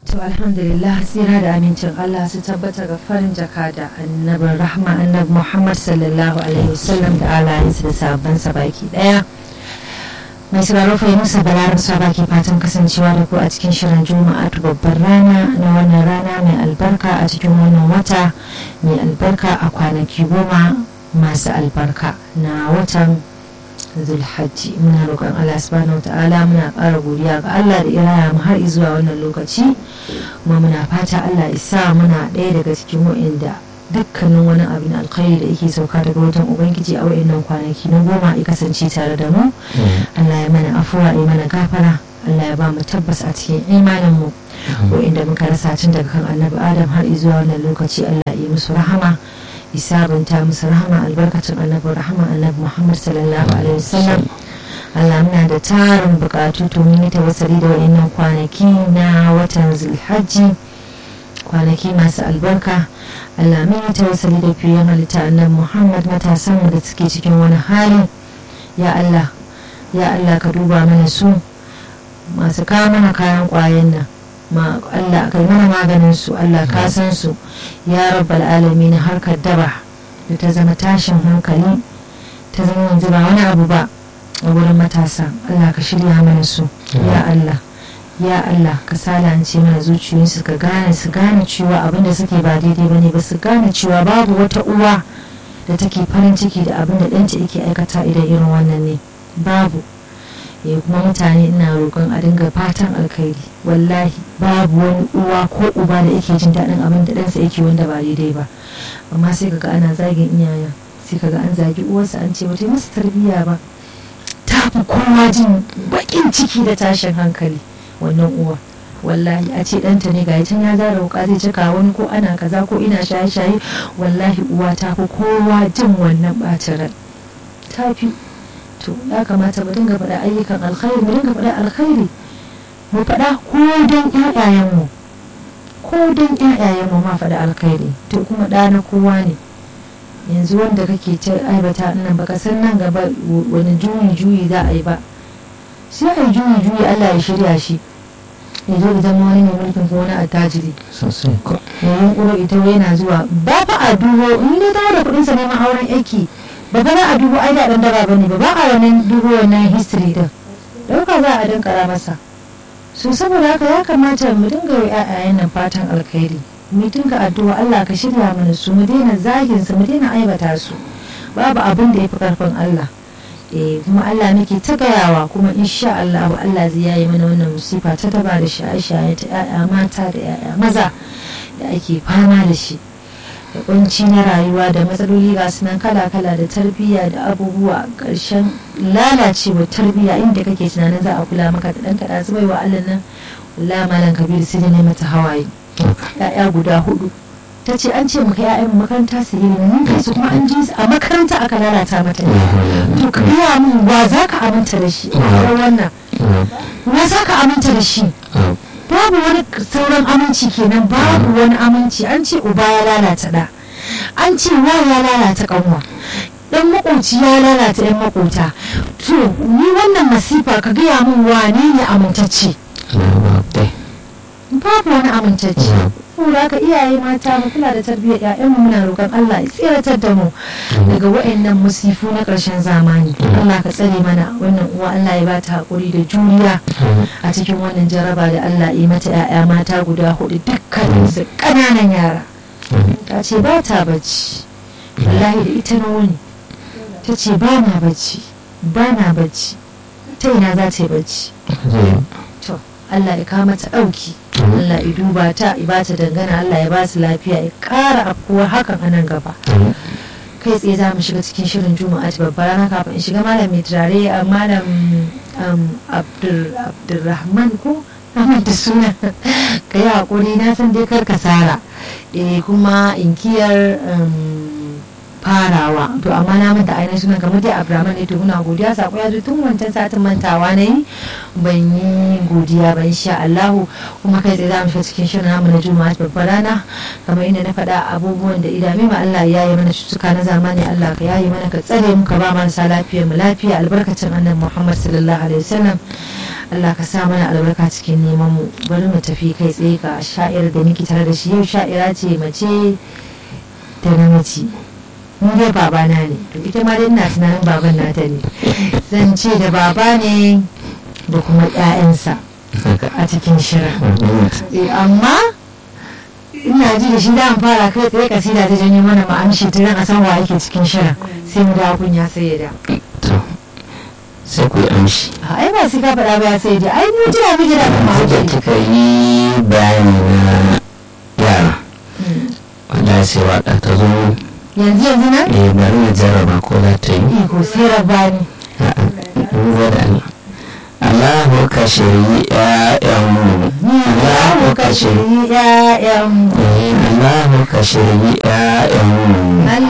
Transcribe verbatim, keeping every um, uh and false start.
To alhamdulillah tsira da amincin Allah su tabbata ga farin jaka da annabin rahma annabi Muhammad sallallahu alaihi wasallam da alayensa da sabansa baki daya. Mai sauraro fa musa balarin sa baki fatan kasancewa da ku a cikin shirin Juma'a babbar rana na wannan rana mai albarka a cikin wannan wata mai albarka a kwanaki goma masu albarka na watan Zulhajji. Muna roƙon Allah subhanahu ta'ala muna ƙara godiya ga Allah da iraya mu har zuwa wannan lokaci kuma muna fata Allah isa muna ɗaya daga cikin wa'inda dukkanin wani abin alkhairi da yake sauka daga wajen ubangiji a wa'innan kwanaki na goma ya kasance tare da mu. Allah ya mana afuwa ya mana gafara, Allah ya ba mu tabbas a cikin imanin mu wa'inda muka rasa tun daga kan annabi Adam har zuwa wannan lokaci. Allah ya yi musu rahama, isabanta musu rahama albarkacin annabi rahama annabi Muhammad sallallahu alaihi wasallam. Allah muna da tarin bukatu to mun yi tawassali da wayannan kwanaki na watan Zulhajji, kwanaki masu albarka. Allah mun yi tawassali da fiyen halitta annabi Muhammad, matasan da suke cikin wani hali. Ya Allah ya Allah ka duba mana su masu kawo mana kayan kwayan nan, ma Allah kai mana maganin su, Allah ka san su ya rabbal alamin. Harkar daba da ta zama tashin hankali, ta zama yanzu ba wani abu ba a wurin matasa, Allah ka shirya mana su. Ya Allah ya Allah ka salance mana zuciyoyinsu, ka gane su gane cewa abinda suke ba daidai bane ba, su gane cewa babu wata uwa da take farin ciki da abinda ɗanta yake aikata idan irin wannan ne, babu. ya kuma mutane ina roƙon a dinga fatan alkhairi. Wallahi babu wani uwa ko uba da yake jin daɗin abin da ɗansa yake wanda ba daidai ba, amma sai kaga ana zagin iyayen, sai kaga an zagi uwarsa an ce ba ta yi masa tarbiyya ba. Ta fi kowa jin baƙin ciki da tashin hankali wannan uwa. Wallahi a ce ɗanta ne ga can ya zara wuka zai cika wani ko ana kaza ko ina shaye-shaye, wallahi uwa ta fi kowa jin wannan ɓacin rai. Ta fi to ya kamata mu dinga faɗa ayyukan alkhairi, mu dinga faɗa alkhairi, mu faɗa ko don ƴaƴayenmu, ko don ƴaƴayenmu ma faɗa alkhairi. To kuma ɗa na kowa ne. Yanzu wanda kake ta aibata nan baka san nan gaba wani juyi juyi za a yi ba, sai a yi juyi juyi Allah ya shirya shi ya zo da zama wani mai mulkin ko wani attajiri sosai ko ya yunkuro ita yana zuwa ba fa a dubo in dai dawo da kuɗinsa neman auren aiki ba ba za a dubo ai da ɗan daba bane ba ba a wannan dubo wannan history din, ɗauka za a dinkara masa. So saboda haka ya kamata mu dinga wa ƴaƴayen nan fatan alkhairi, mu dinga addu'a Allah ka shirya mana su, mu daina zagin su, mu daina aibata su. Babu abin da yafi karfin Allah. Eh kuma Allah muke ta gayawa, kuma insha Allah Allah zai yayi mana wannan musifa ta daba da shaye-shaye ta ƴaƴa mata da ƴaƴa maza da ake fama da shi, da kunci na rayuwa da matsaloli ga sunan kala-kala da tarbiyya da abubuwa. Ƙarshen lalacewa tarbiyya inda kake tunanin za a kula maka da ɗanka da zubai wa Allah nan, wallahi malam Kabiru sai da ne mata hawaye. Ya'ya guda hudu ta ce an ce maka ya'yan makaranta su yi mun kai su kuma an ji a makaranta aka lalata mata ne. To ka biya min wa za ka aminta da shi a wannan, wa za ka aminta da shi? Babu wani sauran aminci kenan, babu wani aminci. An ce uba ya lalata da, an ce wa ya lalata kanwa, dan makoci ya lalata yan makota. To ni wannan masifa ka gaya min wane ne amintacce? Babu wani amintacce. Kura ka iyaye mata mu kula da tarbiyyar ƴaƴanmu, muna roƙon Allah ya tsiratar da mu daga waɗannan musifu na ƙarshen zamani. Allah ka tsare mana wannan uwa, Allah ya bata haƙuri da juriya a cikin wannan jaraba da Allah ya mata. ƴaƴa mata guda hudu dukkanin su ƙananan yara. Ta ce ba ta bacci, wallahi da ita na wuni. Ta ce ba na bacci, ba na bacci, ta ina za ta yi bacci? To Allah ya kama ta ɗauki, Allah ya duba ta, ya ba ta dangana, Allah ya ba su lafiya, ya ƙara afkuwa hakan a nan gaba. Kai tsaye za mu shiga cikin shirin Juma'a ta babbar rana. Kafin in shiga malam mai turare a malam Abdulrahman ko Ahmad da suna ka yi haƙuri, na san dai kar kasara kuma inkiyar farawa to amma na manta ainihin sunan kamar dai Abraman ne. To muna godiya, sako ya zo tun wancan satin mantawa na yi ban yi godiya ba insha Allahu. Kuma kai tsaye za mu shiga cikin shirin namu na Juma'a babbar rana. Kamar inda na faɗa abubuwan da idame ma Allah ya yi mana cutuka na zamani, Allah ka yayi mana, ka tsare mu, ka ba marasa lafiya mu lafiya albarkacin annabi Muhammad sallallahu alaihi wasallam. Allah ka sa mana albarka cikin neman mu. Bari mu tafi kai tsaye ga sha'ir da muke tare da shi yau. Sha'ira ce mace da namiji, ni dai babana ne, to ita ma dai ina tunanin baban nata ne. Zan ce da baba ne da kuma 'ya'yansa a cikin shirin. Eh, amma ina ji da shi da an fara kai tsaye kasida ta janyo mana ma'amshi ta dan a san wa yake cikin shirin, sai mu dawo kunya sai ya da. Sai ku yi amshi. A ai ba sai ka faɗa ba ya sai da ai mu jira muke da kuma Yanzu da kika yi bayani na yara, wallahi sai waƙa ta zo. yanzu yanzu na Eh, bari mu jarraba ko za ta yi. iko sai rabani. A'a, in zo da Allah. Allahu ka shiryi ƴaƴanmu. Allahu ka shiryi. shiryi 'ya'yanmu. Eh, Allahu ka shiryi ƴaƴanmu.